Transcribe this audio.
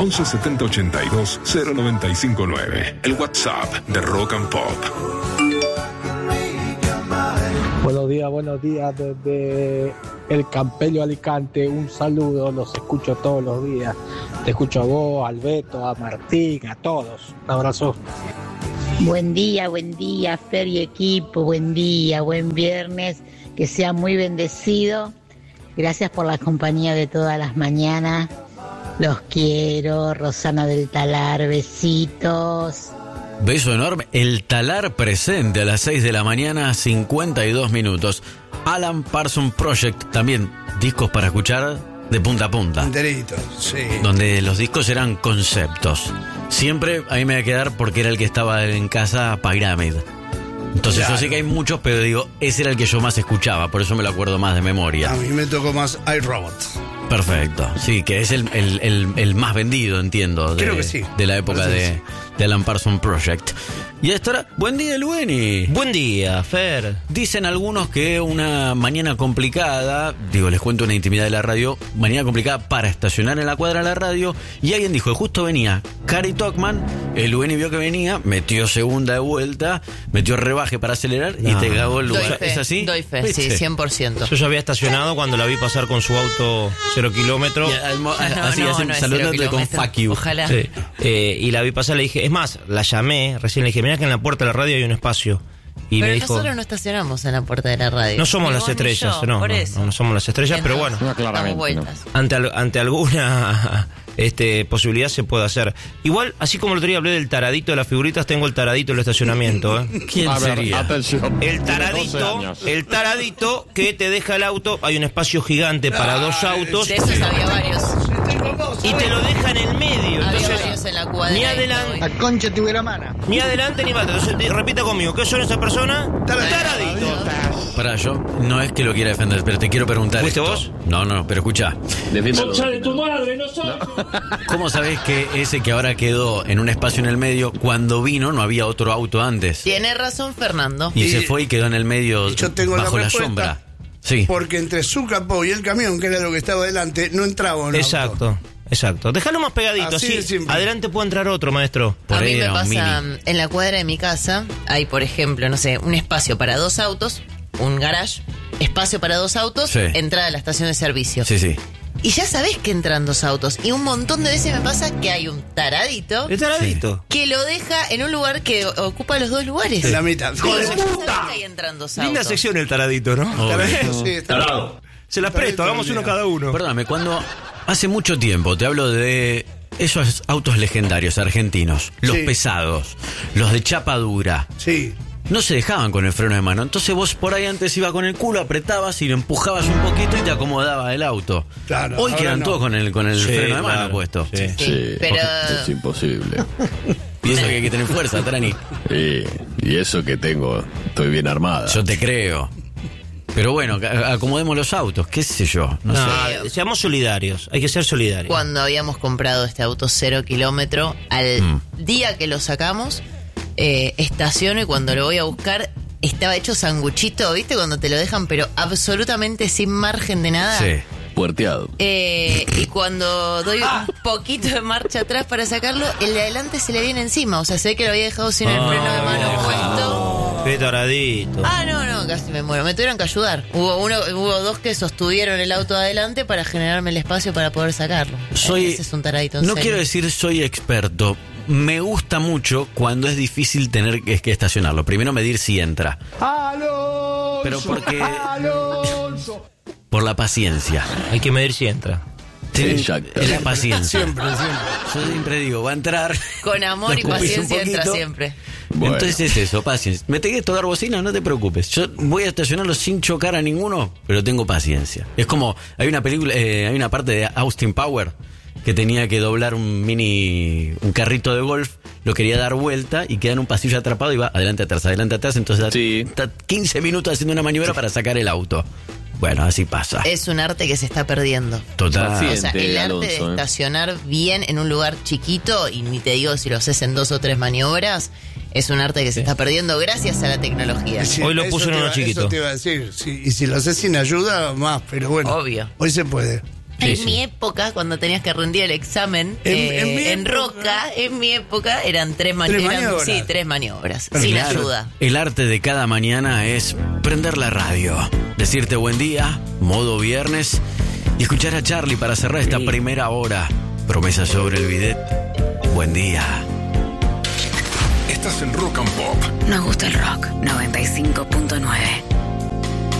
11 70 82 0959. El WhatsApp de Rock and Pop. Buenos días desde el Campello Alicante. Un saludo, los escucho todos los días. Te escucho a vos, al Beto, a Martín, a todos. Un abrazo. Buen día, Fer y equipo. Buen día, buen viernes. Que sea muy bendecido. Gracias por la compañía de todas las mañanas. Los quiero. Rosana del Talar, besitos. Beso enorme. El Talar presente a las 6 de la mañana, 52 minutos. Alan Parsons Project, también discos para escuchar de punta a punta. Enterito, sí. Donde los discos eran conceptos. Siempre a mí me va a quedar porque era el que estaba en casa, Pyramid. Entonces claro. Yo sé que hay muchos, pero digo, ese era el que yo más escuchaba, por eso me lo acuerdo más de memoria. A mí me tocó más iRobot. Perfecto, sí, que es el más vendido, entiendo. Creo que sí. De la época de Alan Parsons Project. Y a esta hora, buen día, Lueni. Buen día, Fer. Dicen algunos que una mañana complicada, digo, les cuento una intimidad de la radio, mañana complicada para estacionar en la cuadra de la radio, y alguien dijo, justo venía Cari Tocman, el Lueni vio que venía, metió segunda de vuelta, metió rebaje para acelerar y te cagó el lugar. Fe, ¿Es así? Doy fe, ¿Viste? Sí, 100%. Yo ya había estacionado cuando la vi pasar con su auto 0 kilómetros. Así hacen saludándote con fuck you. Ojalá. Sí. Y la vi pasar, le dije, es más, la llamé, recién le dije, mirá que en la puerta de la radio hay un espacio. Y pero me dijo, nosotros no estacionamos en la puerta de la radio. no somos Ni las vos ni estrellas, yo, no somos las estrellas, pero bueno, damos vueltas. ante alguna posibilidad se puede hacer. Igual, así como el otro día hablé del taradito de las figuritas, tengo el taradito del estacionamiento. ¿Quién sería? Atención. El taradito que te deja el auto, hay un espacio gigante para dos autos. De esos había varios. Y te lo deja en el medio. Había Entonces, varios en la cuadra. ni adelante, La concha de tu hermana. ni adelante ni atrás. Entonces, repita conmigo, ¿qué son esas personas? Taradito. Para yo, no es que lo quiera defender, pero te quiero preguntar. ¿Fuiste esto. vos? No, pero escucha. Concha de tu madre, no soy. ¿Cómo sabés que ese que ahora quedó en un espacio en el medio, cuando vino no había otro auto antes? Tiene razón Fernando. Y se fue y quedó en el medio yo tengo bajo la respuesta, sombra. Sí. Porque entre su capó y el camión, que era lo que estaba delante, no entraba un auto. Exacto. Déjalo más pegadito, así adelante puede entrar otro, maestro. A mí me era un pasa, Mini. en la cuadra de mi casa, hay, por ejemplo, no sé, un espacio para 2 autos, un garage, espacio para 2 autos, Sí. entrada a la estación de servicio. Sí. Y ya sabés que entran 2 autos. Y un montón de veces me pasa que hay un taradito El taradito. que lo deja en un lugar que ocupa los 2 lugares. En la mitad. ¡Hijo de puta! Que ahí entran 2 autos. Linda sección el taradito, ¿no? Obvio. Sí, está. Se las presto, hagamos uno cada uno. Perdóname, cuando hace mucho tiempo te hablo de esos autos legendarios argentinos, los Sí. pesados, los de chapa dura. Sí. No se dejaban con el freno de mano. Entonces vos por ahí antes ibas con el culo, apretabas y lo empujabas un poquito y te acomodaba el auto. Claro, Hoy ahora quedan no. todos con el Sí, freno de mano claro. puesto. Sí. Sí, pero Es imposible. Y eso que hay que tener fuerza, Trani. Y eso que tengo, estoy bien armada. Yo te creo. Pero bueno, acomodemos los autos, qué sé yo. No sé. Seamos solidarios, hay que ser solidarios. cuando habíamos comprado este auto 0 kilómetro, al día que lo sacamos, estaciono y cuando lo voy a buscar, estaba hecho sanguchito, ¿viste? Cuando te lo dejan, pero absolutamente sin margen de nada. Sí. Puerteado. Y cuando doy un poquito de marcha atrás para sacarlo, el de adelante se le viene encima. O sea, se ve que lo había dejado sin el freno de mano puesto. Qué taradito. No, casi me muero. Me tuvieron que ayudar. Hubo 2 que sostuvieron el auto de adelante para generarme el espacio para poder sacarlo. Ese es un taradito en No serio. quiero decir soy experto. Me gusta mucho cuando es difícil tener que estacionarlo. Primero medir si entra. Alonso. Pero porque... Alonso. Por la paciencia. Hay que medir si entra. Exacto. Es la paciencia. Siempre. Yo siempre digo, va a entrar. Con amor y Lo escupís un paciencia entra poquito. siempre. Bueno. Entonces es eso, paciencia. ¿Me tenés que tocar bocina? No te preocupes. Yo voy a estacionarlo sin chocar a ninguno, pero tengo paciencia. Es como, hay una película, hay una parte de Austin Power que tenía que doblar un carrito de golf, lo quería dar vuelta y queda en un pasillo atrapado y va adelante, atrás, entonces Sí. está 15 minutos haciendo una maniobra para sacar el auto. Bueno, así pasa. Es un arte que se está perdiendo. Total. Así O sea, el arte de Alonso, estacionar bien en un lugar chiquito, y ni te digo si lo haces en 2 o 3 maniobras, es un arte que se está perdiendo gracias a la tecnología. Sí, Hoy lo eso puso en te uno iba- chiquito. Eso te iba a decir. Sí, y si lo haces sin ayuda, más. Pero bueno. Obvio. Hoy se puede. En mi época, cuando tenías que rendir el examen en Roca, en mi época eran 3 maniobras. Sí, 3 maniobras, sin ayuda. El arte de cada mañana es prender la radio, decirte buen día, modo viernes, y escuchar a Charlie para cerrar esta primera hora. Promesa sobre el bidet. Buen día. Estás en Rock and Pop. Nos gusta el rock. 95.9.